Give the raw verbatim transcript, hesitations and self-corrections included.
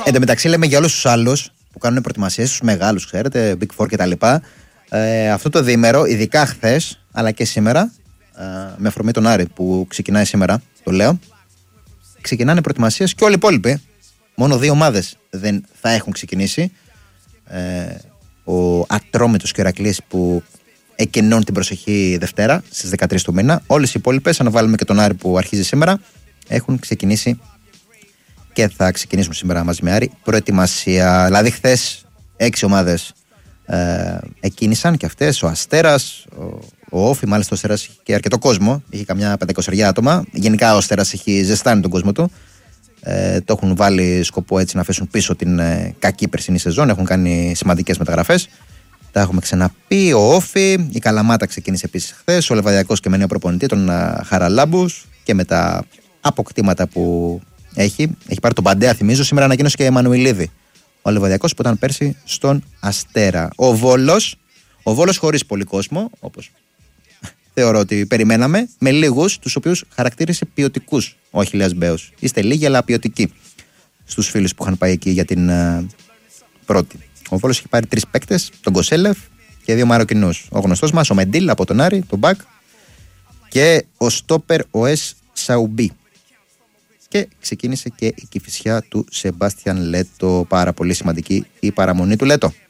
Εν τω μεταξύ, λέμε για όλους τους άλλους που κάνουν προετοιμασίες, τους μεγάλους, ξέρετε, Big Four κτλ. Ε, αυτό το διήμερο, ειδικά χθες, αλλά και σήμερα, ε, με αφορμή τον Άρη που ξεκινάει σήμερα, το λέω, ξεκινάνε προετοιμασίες και όλοι οι υπόλοιποι. Μόνο δύο ομάδες δεν θα έχουν ξεκινήσει. Ε, ο Ατρόμητος και ο Ηρακλής που εκκαινώνουν την προσοχή Δευτέρα στις δεκατρείς του μήνα. Όλες οι υπόλοιπες, αν βάλουμε και τον Άρη που αρχίζει σήμερα, έχουν ξεκινήσει και θα ξεκινήσουν σήμερα μαζί με Άρη προετοιμασία. Δηλαδή, χθες έξι ομάδες ε, εκκίνησαν και αυτές. Ο Αστέρας, ο, ο Όφη, μάλιστα ο Αστέρας είχε και αρκετό κόσμο. Είχε καμιά πεντακόσια άτομα. Γενικά ο Αστέρας έχει ζεστάνει τον κόσμο του. Ε, το έχουν βάλει σκοπό έτσι να αφήσουν πίσω την ε, κακή περσινή σεζόν. Έχουν κάνει σημαντικές μεταγραφές. Τα έχουμε ξαναπεί. Ο Όφη, η Καλαμάτα ξεκίνησε επίσης χθες. Ο Λεβαδιακός και με νέο προπονητή, τον uh, Χαραλάμπους, και με τα αποκτήματα που έχει. Έχει πάρει τον Παντέα, θυμίζω. Σήμερα ανακοίνωσε και Εμμανουηλίδη. Ο Λεβαδιακός που ήταν πέρσι στον Αστέρα. Ο Βόλος, ο Βόλος χωρίς πολύ κόσμο, όπως θεωρώ ότι περιμέναμε, με λίγους, τους οποίους χαρακτήρισε ποιοτικούς ο Αχιλλέας Μπέος. Είστε λίγοι, αλλά ποιοτικοί στους φίλους που είχαν πάει εκεί για την uh, πρώτη. Ο Βόλος έχει πάρει τρεις παίκτες, τον Κοσέλεφ και δύο Μαροκινούς. Ο γνωστός μας, ο Μεντίλ από τον Άρη, τον Μπακ, και ο Στόπερ ο Εσ Σαουμπί. Και ξεκίνησε και η Κηφισιά του Σεμπάστιαν Λέτο. Πάρα πολύ σημαντική η παραμονή του Λέτο.